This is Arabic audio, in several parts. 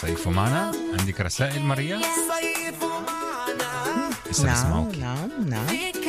صيفوا معنا. عندك رسائل ماريا؟ نعم.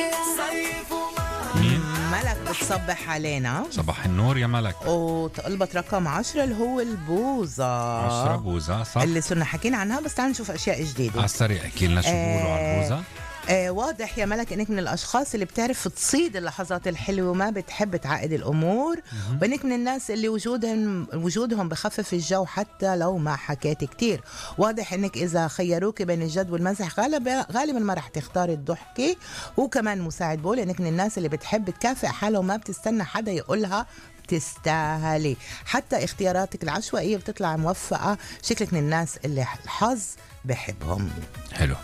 مين؟ ملك بتصبح علينا. صباح النور يا ملك. وطلبت رقم 10 اللي هو البوظة. 10 بوزة صح؟ اللي صرنا حكينا عنها، بس تعال نشوف أشياء جديدة. على السريع احكي لنا شو بيقولوا على البوزة. واضح يا ملك انك من الاشخاص اللي بتعرف تصيد اللحظات الحلوه وما بتحب تعقد الامور، وانك من الناس اللي وجودهم بخفف الجو حتى لو ما حكيت كتير. واضح انك اذا خيروك بين الجد والمزح غالبا ما رح تختار الضحكه. وكمان مساعد بقول انك من الناس اللي بتحب تكافئ حالها وما بتستنى حدا يقولها تستاهلي. حتى اختياراتك العشوائيه بتطلع موفقه. شكلك من الناس اللي الحظ بحبهم. حلو.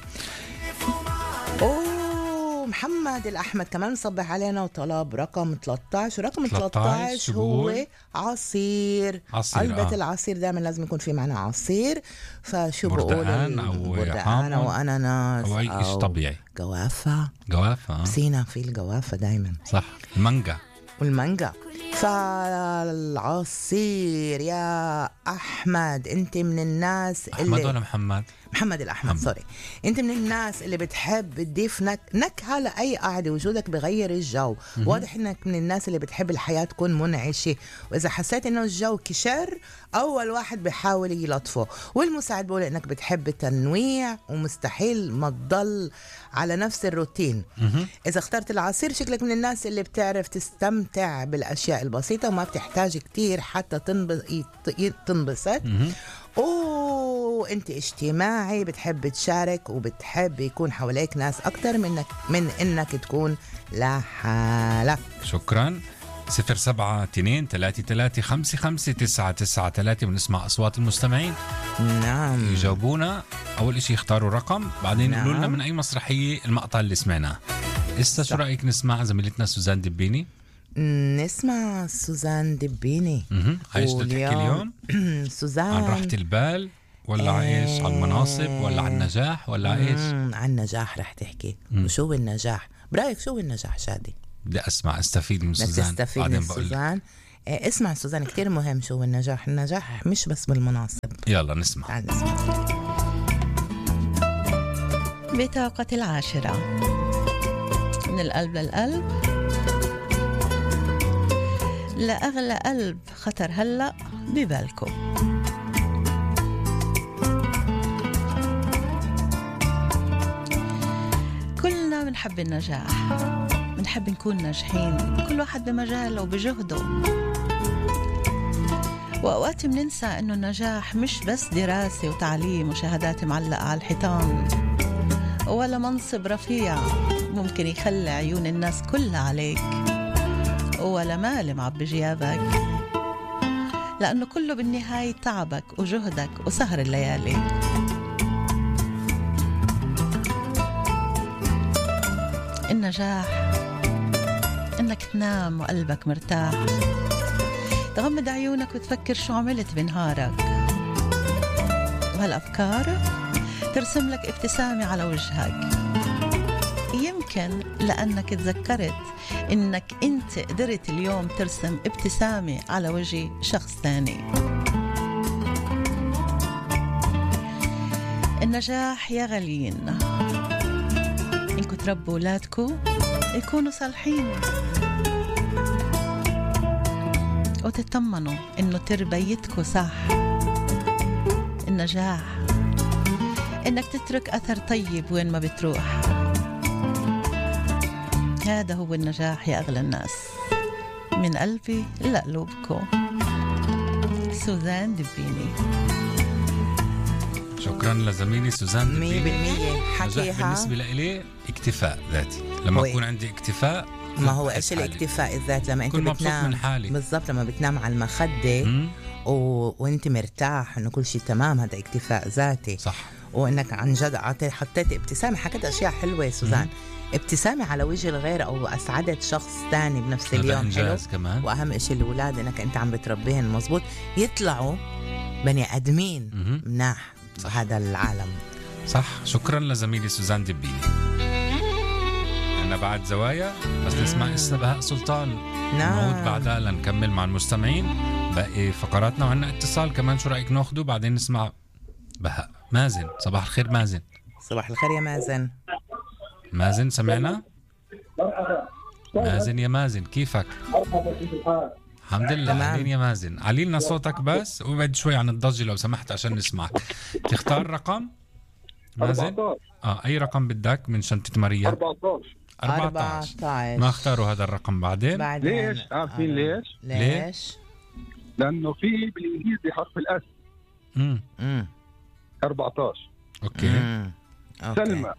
محمد الأحمد كمان صبح علينا وطلب رقم 13. رقم 13 هو عصير. علبة العصير دائما لازم يكون في معنا عصير. فشو بقول؟ بردقان أو أناناس أو أي شيء طبيعي. جوافة. سينا في الجوافة دائما صح. المانجا والمانجا. فالعصير يا أحمد، أنت من الناس اللي أحمد ولا محمد الأحمد سوري. أنت من الناس اللي بتحب تضيف نكهة لأي قعدة. وجودك بغير الجو. واضح أنك من الناس اللي بتحب الحياة تكون منعشة، وإذا حسيت أنه الجو كشر أول واحد بيحاول يلطفه. والمساعد بقول أنك بتحب التنويع ومستحيل ما تضل على نفس الروتين. إذا اخترت العصير شكلك من الناس اللي بتعرف تستمتع بالأشياء البسيطة وما بتحتاج كتير حتى تنبسط. أنت اجتماعي، بتحب تشارك وبتحب يكون حواليك ناس أكتر من إنك تكون لحالك. شكرا. 072233555993 ونسمع أصوات المستمعين. نعم. يجاوبونا. أول إشي يختاروا رقم، بعدين يقولوا لنا من أي مسرحية المقطع اللي سمعناه. شو رأيك نسمع زميلتنا سوزان دبيني؟ نسمع سوزان دبيني. عايش تحكي اليوم سوزان عن راحة البال ولا عايش على المناصب ولا عن النجاح ولا عايش عن النجاح رح تحكي. وشو النجاح برأيك؟ شو النجاح شادي؟ بدي استفيد من سوزان. بعدين سوزان. اسمع سوزان، كتير مهم شو النجاح. النجاح مش بس بالمناصب. يلا نسمع. بطاقة 10 من القلب للقلب. لأغلى قلب خطر هلأ ببالكم. كلنا بنحب النجاح، بنحب نكون ناجحين، كل واحد بمجاله وبجهده. وأوقات بننسى إنه النجاح مش بس دراسة وتعليم وشهادات معلقة على الحيطان، ولا منصب رفيع ممكن يخلي عيون الناس كلها عليك، ولا مال معبي جيابك، لأنه كله بالنهاية تعبك وجهدك وسهر الليالي. النجاح إنك تنام وقلبك مرتاح، تغمض عيونك وتفكر شو عملت بنهارك، وهالأفكار ترسم لك ابتسامة على وجهك. يمكن لأنك تذكرت إنك أنت قدرت اليوم ترسم ابتسامة على وجه شخص ثاني. النجاح يا غاليين إنكم تربوا أولادكم يكونوا صالحين، وتطمنوا إنه تربيتكم صح. النجاح إنك تترك أثر طيب وين ما بتروح. هذا هو النجاح يا أغلى الناس. من قلبي لقلوبكم، سوزان دبيني. شكرا لزميلي سوزان دبيني. 100% حكيها. بالنسبة لي اكتفاء ذاتي. لما يكون عندي اكتفاء، ما هو إيش الاكتفاء الذات؟ لما أنت بتنام بالضبط، لما بتنام على المخدة وأنت مرتاح إنه كل شيء تمام، هذا اكتفاء ذاتي. صح. وإنك عن جد حطيت ابتسامة. حكيت أشياء حلوة يا سوزان. ابتسامة على وجه الغير أو أسعدت شخص تاني بنفس اليوم حلو كمان. وأهم إشي الأولاد إنك أنت عم بتربيهن مزبوط، يطلعوا بني أدمين مناح بهذا العالم. صح. شكرا لزميلي سوزان دبيني. أنا بعد زوايا بس نسمع بهاء سلطان. نعود بعدها لنكمل مع المستمعين باقي فقراتنا، وعنا اتصال كمان. شو رأيك ناخده بعدين نسمع بهاء. مازن، صباح الخير مازن. صباح الخير يا مازن. مازن سمعنا؟ مازن يا مازن كيفك؟ الحمد لله. أهلين يا مازن، علي لنا صوتك بس وبعد شوي عن الضجة لو سمحت عشان نسمعك. تختار رقم مازن؟ أي رقم بدك من شنطة ماريا؟ 14. ما اختاروا هذا الرقم بعدين؟ ليش؟ عارفين ليش؟ لأنه في بالإنجليزي حرف الأس. 14. أوكي. سلمى.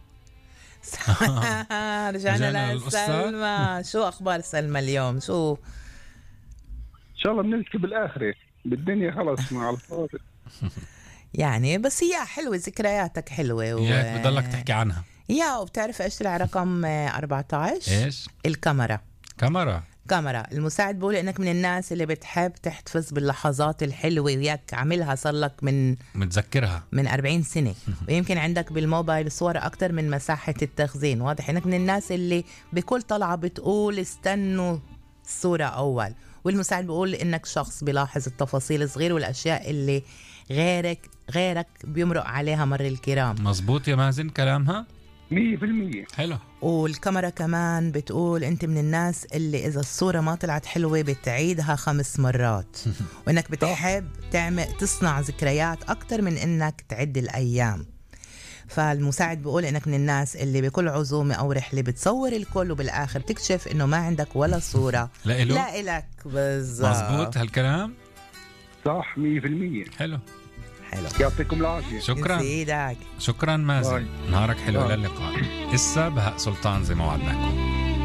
رجعنا لسلمى. شو أخبار سلمى اليوم؟ شو إن شاء الله بنلتقي بالآخرة، بالدنيا خلص مع الفاضل. يعني بس هي حلوة، ذكرياتك حلوة ياك بضلك تحكي عنها. وبتعرف ايش طلع رقم 14؟ ايش؟ الكاميرا. كاميرا. المساعد بقول انك من الناس اللي بتحب تحتفظ باللحظات الحلوة، وياك عاملها صار لك متذكرها من 40 سنة ويمكن عندك بالموبايل صور أكتر من مساحة التخزين. واضح انك من الناس اللي بكل طلعة بتقول استنوا الصورة أول. والمساعد بقول انك شخص بيلاحظ التفاصيل الصغيرة والأشياء اللي غيرك بيمرق عليها مر الكرام. مزبوط يا مازن كلامها 100%. حلو. والكاميرا كمان بتقول انت من الناس اللي اذا الصورة ما طلعت حلوة بتعيدها 5 مرات وانك بتحب تصنع ذكريات اكتر من انك تعد الايام. فالمساعد بيقول انك من الناس اللي بكل عزومة او رحلة بتصور الكل وبالاخر تكتشف انه ما عندك ولا صورة لا إلك. بالظبط. مزبوط هالكلام صح 100%. حلو. يعطيكم العافية. شكرا مازن. نهارك حلو. للقاء. بهاء سلطان زي ما وعدناكم.